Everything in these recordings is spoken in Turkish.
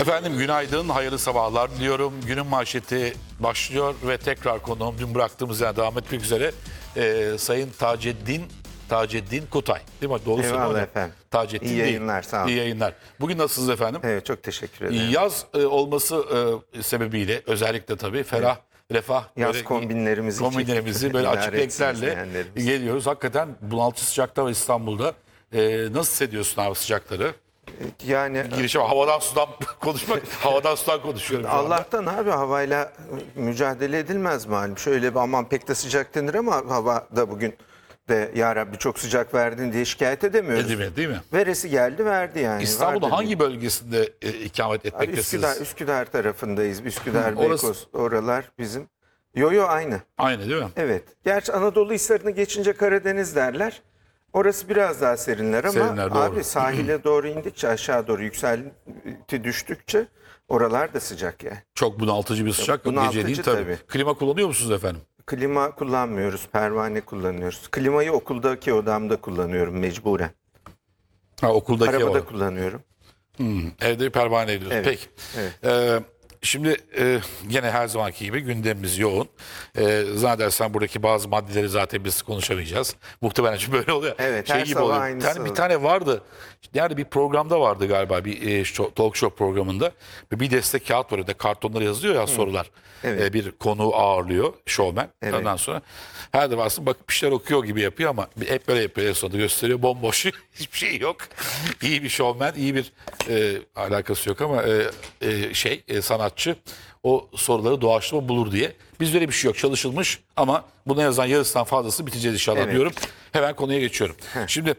Efendim günaydın, hayırlı sabahlar diliyorum. Günün manşeti başlıyor ve tekrar konuğum dün bıraktığımız yerden devam etmek üzere Sayın Taceddin Kutay. Değil mi? Doğru söylüyorum. Eyvallah efendim. Taceddin İyi yayınlar, sağ olun. İyi yayınlar. Bugün nasılsınız efendim? Evet, çok teşekkür ederim. Yaz olması sebebiyle özellikle tabii ferah, refah. Yaz böyle kombinlerimizi böyle açık idare etsin renklerle izleyenlerimiz. geliyoruz. Hakikaten bunaltı sıcakta var İstanbul'da. Nasıl hissediyorsun abi sıcakları? Yani Girişim havadan sudan konuşmak, havadan sudan konuşuyorum. şu anda. Allah'tan abi havayla mücadele edilmez malum. Şöyle bir aman pek de sıcak denir ama havada bugün de ya Rabbi çok sıcak verdin diye şikayet edemiyoruz. Değil mi? Veresi geldi verdi yani. İstanbul'da Vardı hangi bölgesinde ikamet değil. etmektesiniz? Üsküdar tarafındayız. Üsküdar, Orası- Beykoz oralar bizim. Yo aynı. Aynı değil mi? Evet. Gerçi Anadolu Hisarı'nı geçince Karadeniz derler. Orası biraz daha serinler ama Serinler, doğru. abi sahile doğru indikçe aşağı doğru yükselti düştükçe oralar da sıcak yani. Çok bunaltıcı bir sıcak. Bunaltıcı Geceliğin tabii. tabii. Klima kullanıyor musunuz efendim? Klima kullanmıyoruz, pervane kullanıyoruz. Klimayı okuldaki odamda kullanıyorum mecburen. Ha, okuldaki Arabada var. kullanıyorum. Evde bir pervane ediyoruz. Evet, Peki. evet. Şimdi yine her zamanki gibi gündemimiz yoğun. Zannedersem buradaki bazı maddeleri zaten biz konuşamayacağız. Muhtemelen çünkü böyle oluyor. Evet, her gibi sabah oluyor. aynısı Bir tane vardı. Yani bir programda vardı galiba bir talk show programında. Bir destek kağıt var orada kartonlara yazılıyor ya sorular. Evet. Bir konuğu ağırlıyor şovmen. Evet. Ondan sonra her defasında bakıp bir şeyler okuyor gibi yapıyor ama hep böyle yapıyor. En sonunda gösteriyor bomboş. Hiçbir şey yok. İyi bir şovmen, iyi bir alakası yok ama sanatçı o soruları doğaçlama bulur diye. Bizde öyle bir şey yok. Çalışılmış ama buna yazan yarısından fazlası biteceğiz inşallah Evet. diyorum. Hemen konuya geçiyorum. Şimdi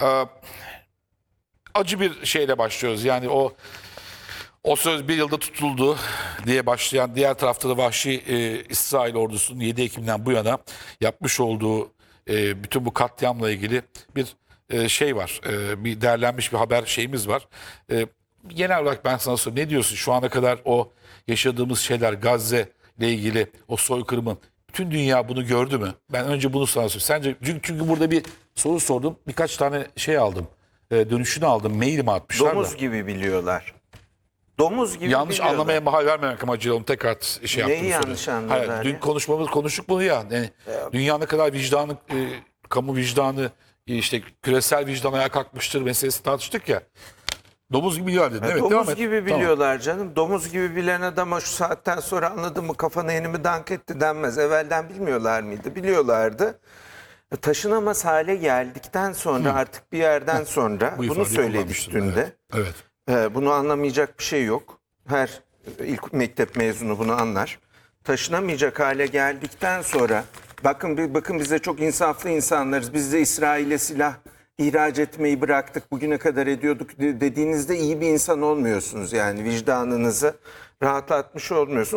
acı bir şeyle başlıyoruz. Yani o söz bir yılda tutuldu diye başlayan, diğer tarafta da vahşi İsrail ordusunun 7 Ekim'den bu yana yapmış olduğu bütün bu katliamla ilgili bir şey var. Bir derlenmiş bir haber şeyimiz var. Genel olarak ben sana sorayım. Ne diyorsun? Şu ana kadar o yaşadığımız şeyler, Gazze ile ilgili o soykırımın bütün dünya bunu gördü mü? Ben önce bunu sana sorayım. Sence çünkü burada bir soru sordum. Birkaç tane şey aldım. Dönüşünü aldım. Mailimi atmışlar Domuz da. gibi biliyorlar. Domuz gibi Yanlış biliyorlar. anlamaya mahal vermemek amacıyla onu tekrar şey yaptım. Neyi yanlış anladılar Hayır, dün ya? konuştuk bunu ya. Yani dünya ne kadar vicdanı, kamu vicdanı, işte küresel vicdan ayağa kalkmıştır meselesi tartıştık ya. Domuz gibi biliyorlar dedin. Evet, devam Domuz et. gibi Tamam. biliyorlar canım. Domuz gibi bilen adama şu saatten sonra anladın mı kafana yeni mi dank etti denmez. Evvelden bilmiyorlar mıydı? Biliyorlardı. Taşınamaz hale geldikten sonra artık bir yerden sonra Bu bunu ifadeyi söyledi kullanmıştım, üstünde. Evet. Bunu anlamayacak bir şey yok. Her ilk mektep mezunu bunu anlar. Taşınamayacak hale geldikten sonra bakın bize çok insaflı insanlarız. Biz de İsrail'e silah ihraç etmeyi bıraktık. Bugüne kadar ediyorduk dediğinizde iyi bir insan olmuyorsunuz. Yani vicdanınızı rahatlatmış olmuyorsunuz.